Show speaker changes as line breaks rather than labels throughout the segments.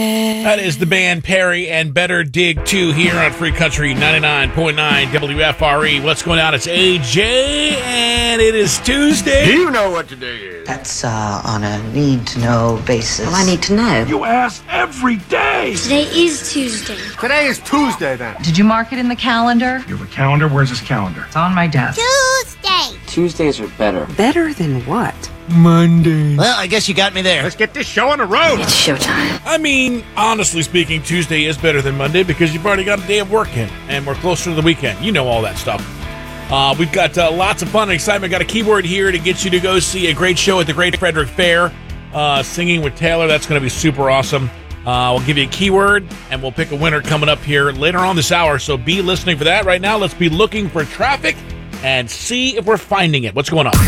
That is the band Perry and Better Dig 2 here on Free Country 99.9 WFRE. What's going on? It's AJ, and it is Tuesday.
Do you know what today is?
That's on a need-to-know basis.
Well, I need to know.
You ask every day.
Today is Tuesday.
Today is Tuesday, then.
Did you mark it in the calendar?
You have a calendar? Where's this calendar?
It's on my desk.
Tuesday.
Tuesdays are better. Better than what?
Monday.
Well, I guess you got me there.
Let's get this show on the road.
It's showtime.
I mean, honestly speaking, Tuesday is better than Monday because you've already got a day of work in, and we're closer to the weekend. You know all that stuff. We've got lots of fun and excitement. Got a keyword here to get you to go see a great show at the Great Frederick Fair. Singing with Taylor. That's going to be super awesome. We'll give you a keyword, and we'll pick a winner coming up here later on this hour. So be listening for that. Right now, let's be looking for traffic and see if we're finding it. What's going on?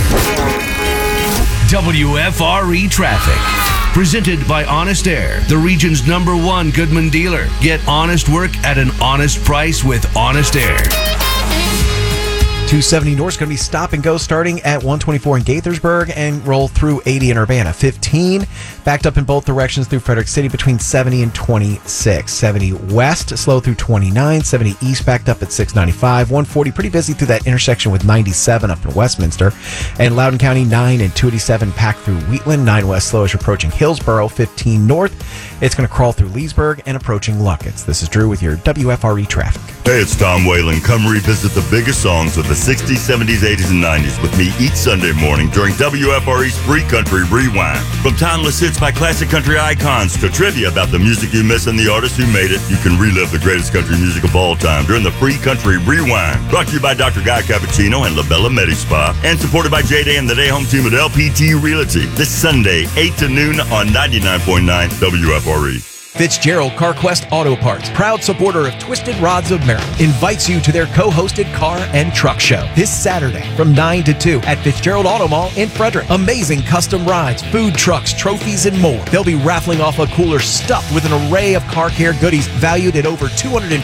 WFRE Traffic. Presented by Honest Air, the region's #1 Goodman dealer. Get honest work at an honest price with Honest Air.
270 North is going to be stop and go starting at 124 in Gaithersburg and roll through 80 in Urbana. 15 backed up in both directions through Frederick City between 70 and 26. 70 west slow through 29. 70 east backed up at 695. 140 pretty busy through that intersection with 97 up in Westminster. And Loudoun County 9 and 287 packed through Wheatland. 9 west slow as you're approaching Hillsborough. 15 north it's going to crawl through Leesburg and approaching Luckett's. This is Drew with your WFRE traffic.
Hey, it's Tom Whalen. Come revisit the biggest songs of the 60s, 70s, 80s, and 90s with me each Sunday morning during WFRE's Free Country Rewind. From timeless hits by classic country icons to trivia about the music you miss and the artists who made it, you can relive the greatest country music of all time during the Free Country Rewind. Brought to you by Dr. Guy Cappuccino and La Bella Medi Spa, and supported by J-Day and the Day Home Team at LPT Realty. This Sunday, 8 to noon on 99.9 WFRE.
Fitzgerald CarQuest Auto Parts, proud supporter of Twisted Rods of Maryland, invites you to their co-hosted car and truck show this Saturday from 9 to 2 at Fitzgerald Auto Mall in Frederick. Amazing custom rides, food trucks, trophies, and more. They'll be raffling off a cooler stuffed with an array of car care goodies valued at over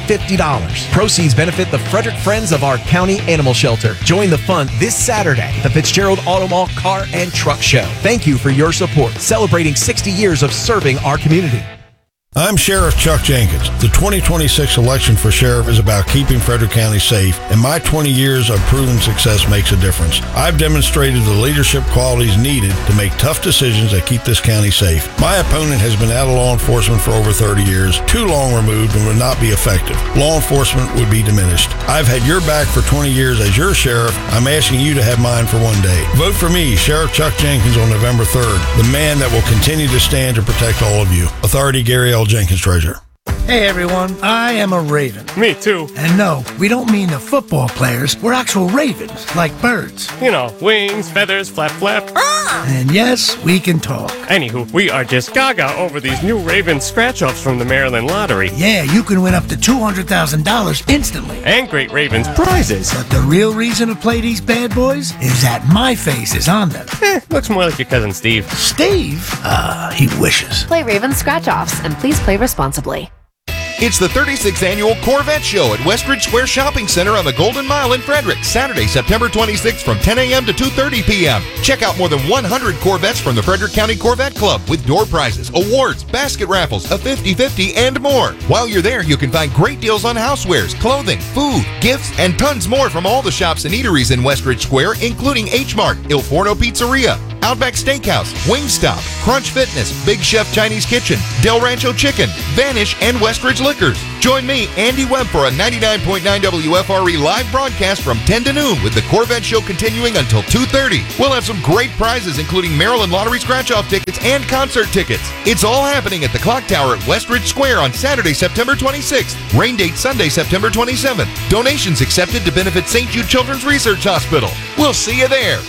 $250. Proceeds benefit the Frederick Friends of Our County Animal Shelter. Join the fun this Saturday at the Fitzgerald Auto Mall Car and Truck Show. Thank you for your support, celebrating 60 years of serving our community.
I'm Sheriff Chuck Jenkins. The 2026 election for sheriff is about keeping Frederick County safe, and my 20 years of proven success makes a difference. I've demonstrated the leadership qualities needed to make tough decisions that keep this county safe. My opponent has been out of law enforcement for over 30 years, too long removed, and would not be effective. Law enforcement would be diminished. I've had your back for 20 years as your sheriff. I'm asking you to have mine for one day. Vote for me, Sheriff Chuck Jenkins, on November 3rd, the man that will continue to stand to protect all of you. Authority Gary L. Jenkins, Treasurer.
Hey everyone, I am a Raven.
Me too.
And no, we don't mean the football players. We're actual ravens, like birds.
You know, wings, feathers, flap, flap.
And yes, we can talk.
Anywho, we are just gaga over these new Raven scratch-offs from the Maryland Lottery.
Yeah, you can win up to $200,000 instantly.
And Great Ravens prizes.
But the real reason to play these bad boys is that my face is on them.
Looks more like your cousin Steve.
Steve? He wishes.
Play Raven scratch-offs, and please play responsibly.
It's the 36th Annual Corvette Show at Westridge Square Shopping Center on the Golden Mile in Frederick, Saturday, September 26th from 10 a.m. to 2:30 p.m. Check out more than 100 Corvettes from the Frederick County Corvette Club with door prizes, awards, basket raffles, a 50/50, and more. While you're there, you can find great deals on housewares, clothing, food, gifts, and tons more from all the shops and eateries in Westridge Square, including H Mart, Il Forno Pizzeria, Outback Steakhouse, Wingstop, Crunch Fitness, Big Chef Chinese Kitchen, Del Rancho Chicken, Vanish, and Westridge Liquors. Join me, Andy Webb, for a 99.9 WFRE live broadcast from 10 to noon with the Corvette Show continuing until 2:30. We'll have some great prizes, including Maryland Lottery scratch-off tickets and concert tickets. It's all happening at the Clock Tower at Westridge Square on Saturday, September 26th. Rain date Sunday, September 27th. Donations accepted to benefit St. Jude Children's Research Hospital. We'll see you there.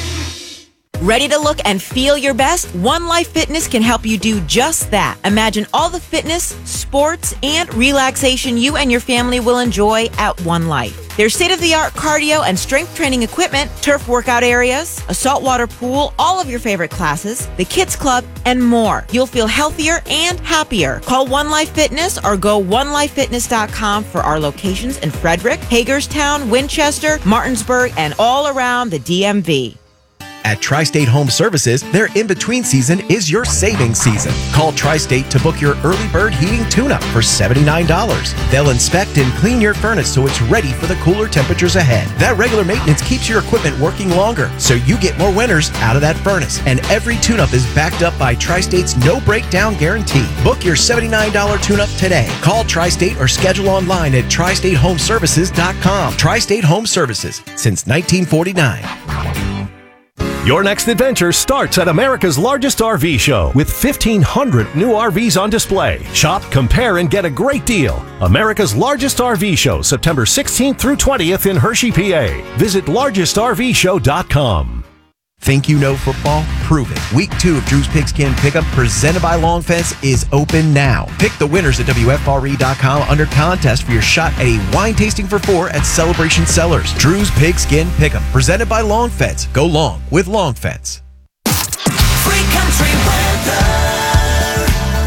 Ready to look and feel your best? One Life Fitness can help you do just that. Imagine all the fitness, sports, and relaxation you and your family will enjoy at One Life. There's state-of-the-art cardio and strength training equipment, turf workout areas, a saltwater pool, all of your favorite classes, the kids club, and more. You'll feel healthier and happier. Call One Life Fitness or go onelifefitness.com for our locations in Frederick, Hagerstown, Winchester, Martinsburg, and all around the DMV.
At Tri-State Home Services, their in-between season is your savings season. Call Tri-State to book your early bird heating tune-up for $79. They'll inspect and clean your furnace so it's ready for the cooler temperatures ahead. That regular maintenance keeps your equipment working longer, so you get more winters out of that furnace. And every tune-up is backed up by Tri-State's no breakdown guarantee. Book your $79 tune-up today. Call Tri-State or schedule online at tristatehomeservices.com. Tri-State Home Services since 1949.
Your next adventure starts at America's largest RV show with 1,500 new RVs on display. Shop, compare, and get a great deal. America's largest RV show, September 16th through 20th in Hershey, PA. Visit largestrvshow.com.
Think you know football? Prove it. Week 2 of Drew's Pigskin Pickup, presented by Long Fence, is open now. Pick the winners at WFRE.com under contest for your shot at a wine tasting for 4 at Celebration Cellars. Drew's Pigskin Pickup, presented by Long Fence. Go long with Long Fence.
Free country weather.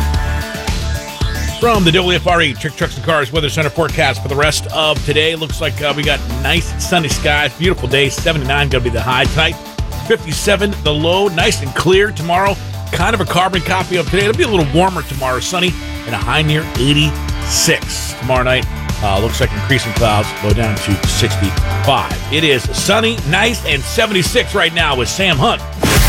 From the WFRE Trick Trucks and Cars Weather Center forecast for the rest of today. Looks like we got nice sunny skies, beautiful day, 79 going to be the high tonight. 57 the low, nice and clear tomorrow. Kind of a carbon copy of today. It'll be a little warmer tomorrow, sunny, and a high near 86. Tomorrow night, looks like increasing clouds, low down to 65. It is sunny, nice, and 76 right now with Sam Hunt.